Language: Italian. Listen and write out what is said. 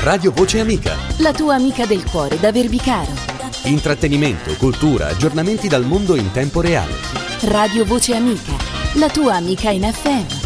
Radio Voce Amica. La tua amica del cuore da Verbicaro. Intrattenimento, cultura, aggiornamenti dal mondo in tempo reale. Radio Voce Amica, la tua amica in FM.